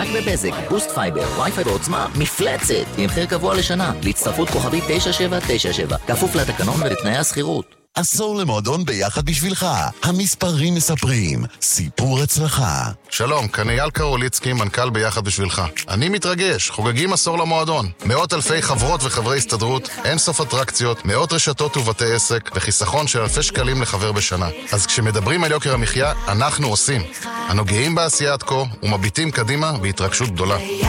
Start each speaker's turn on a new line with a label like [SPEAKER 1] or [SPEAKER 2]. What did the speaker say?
[SPEAKER 1] רק בבזק, בוסט פייבר, וי-פיי ועוצמה, מפלצת, עם מחיר קבוע לשנה, להצטרפות כוכבית 9797, כפוף לתקנון ולתנאי הסחירות.
[SPEAKER 2] עשור למועדון ביחד בשבילך. המספרים מספרים. סיפור הצלחה.
[SPEAKER 3] שלום, כאן אייל קרוליצקי, מנכ"ל ביחד בשבילך. אני מתרגש, חוגגים עשור למועדון. מאות אלפי חברות וחברי הסתדרות, אין סוף אטרקציות, מאות רשתות ובתי עסק, וחיסכון של אלפי שקלים לחבר בשנה. אז כשמדברים על יוקר המחיה, אנחנו עושים. אנו גאים בעשייה עד כה, ומביטים קדימה בהתרגשות גדולה.